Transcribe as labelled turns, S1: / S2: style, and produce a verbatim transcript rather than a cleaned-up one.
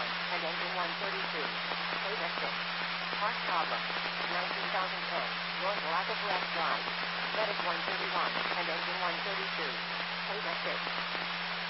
S1: one and engine one thirty-two. Plate exit. Part problem. nineteen thousand ten. North lack of left drive. Medic one thirty-one and engine one thirty-two. Plate exit.